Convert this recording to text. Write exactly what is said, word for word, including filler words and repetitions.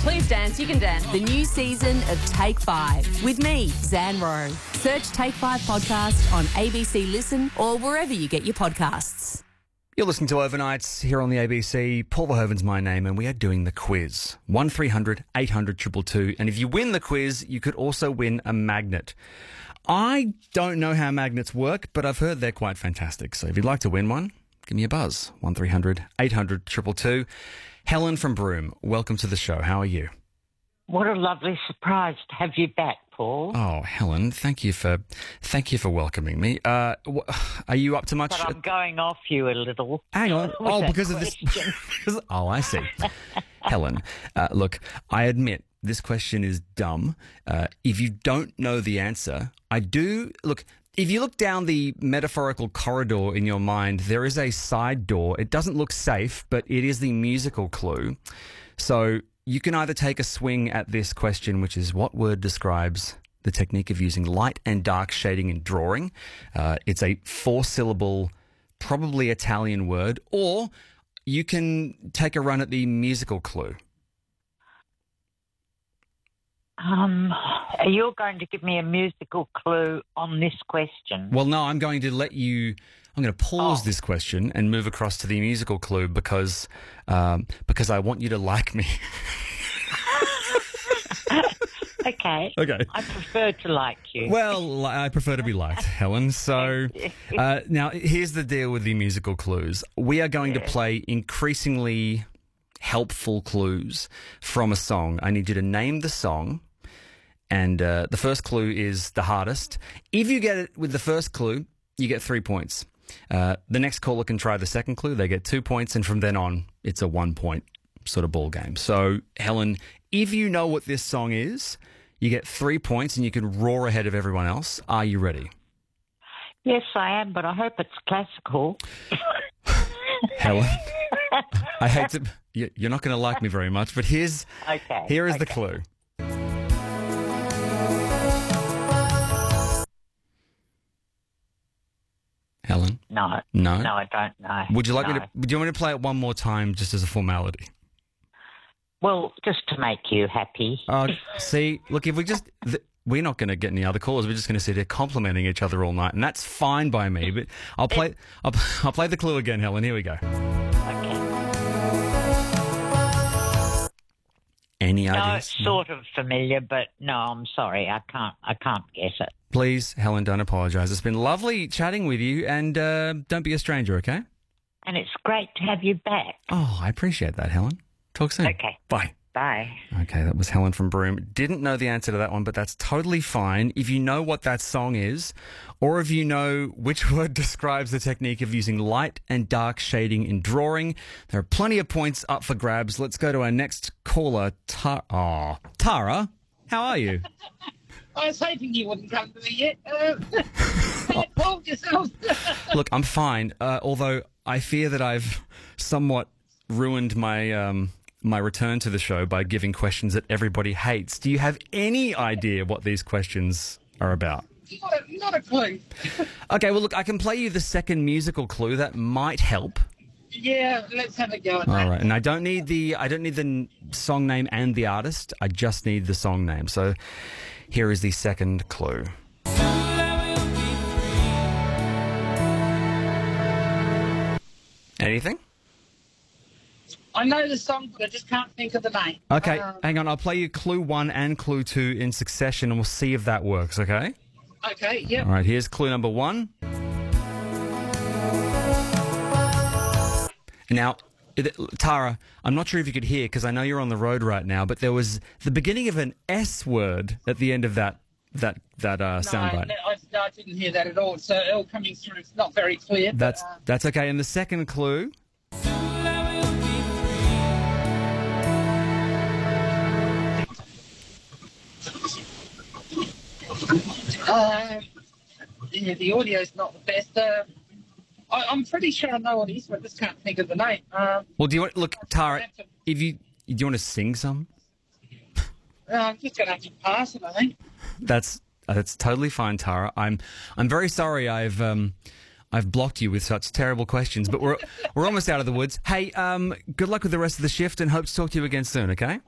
Please dance, you can dance. The new season of Take Five with me, Zan Rowe. Search Take Five podcast on A B C Listen or wherever you get your podcasts. You're listening to Overnights here on the A B C. Paul Verhoeven's my name, and we are doing the quiz. one three hundred eight hundred two two two. And if you win the quiz, you could also win a magnet. I don't know how magnets work, but I've heard they're quite fantastic. So if you'd like to win one, give me a buzz. one three hundred eight hundred two two two. Helen from Broome, welcome to the show. How are you? What a lovely surprise to have you back, Paul. Oh, Helen, thank you for thank you for welcoming me. Uh, wh- are you up to much? But I'm going off you a little. Hang on. Oh, because question. of this. Oh, I see. Helen, uh, look, I admit this question is dumb. Uh, if you don't know the answer, I do. Look, if you look down the metaphorical corridor in your mind, there is a side door. It doesn't look safe, but it is the musical clue. So you can either take a swing at this question, which is what word describes the technique of using light and dark shading in drawing. Uh, it's a four-syllable, probably Italian word. Or you can take a run at the musical clue. Um, are you going to give me a musical clue on this question? Well, no, I'm going to let you... I'm going to pause Oh. this question and move across to the musical clue because um, because I want you to like me. Okay. Okay. I prefer to like you. Well, I prefer to be liked, Helen. So uh, now here's the deal with the musical clues. We are going to play increasingly helpful clues from a song. I need you to name the song. And uh, the first clue is the hardest. If you get it with the first clue, you get three points. Uh, the next caller can try the second clue. They get two points. And from then on, it's a one-point sort of ball game. So, Helen, if you know what this song is, you get three points and you can roar ahead of everyone else. Are you ready? Yes, I am, but I hope it's classical. Helen, I hate to... you- You're not going to like me very much, but here's Okay. here is the okay. clue. Helen? No. No? No, I don't know. Would you like me No. to... Do you want me to play it one more time just as a formality? Well, just to make you happy. Uh, see, look, if we just... Th- we're not going to get any other callers. We're just going to sit here complimenting each other all night, and that's fine by me. But I'll play... I'll, I'll play the clue again, Helen. Here we go. Okay. Any No, ideas? it's sort of familiar, but no, I'm sorry. I can't I can't guess it. Please, Helen, don't apologise. It's been lovely chatting with you, and uh, don't be a stranger, okay? And it's great to have you back. Oh, I appreciate that, Helen. Talk soon. Okay. Bye. Bye. Okay, that was Helen from Broome. Didn't know the answer to that one, but that's totally fine. If you know what that song is, or if you know which word describes the technique of using light and dark shading in drawing, there are plenty of points up for grabs. Let's go to our next caller, Ta- oh, Tara. How are you? I was hoping you wouldn't come to me yet. Uh, hold yourself. Look, I'm fine, uh, although I fear that I've somewhat ruined my... Um, my return to the show by giving questions that everybody hates. Do you have any idea what these questions are about? Not a, not a clue. Okay, well, look, I can play you the second musical clue. That might help. Yeah, let's have a go at All that. right, and I don't need the I don't need the n- song name and the artist. I just need the song name. So here is the second clue. Anything? I know the song, but I just can't think of the name. Okay, Um, hang on. I'll play you clue one and clue two in succession, and we'll see if that works, okay? okay, yep. All right, here's clue number one. Now, it- Tara, I'm not sure if you could hear because I know you're on the road right now, but there was the beginning of an S word at the end of that that that uh, No, soundbite. no, I, no, I didn't hear that at all. So all coming through, it's not very clear. but, That's uh, that's okay. And the second clue. uh, yeah, the audio's not the best. Uh, I, I'm pretty sure I know what it is, but I just can't think of the name. Um, Well, do you want look, Tara? If you do you want to sing some? uh, I'm just going to have to pass it, I think. That's that's totally fine, Tara. I'm I'm very sorry. I've um I've blocked you with such terrible questions, but we're we're almost out of the woods. Hey, um, good luck with the rest of the shift, and hope to talk to you again soon. Okay.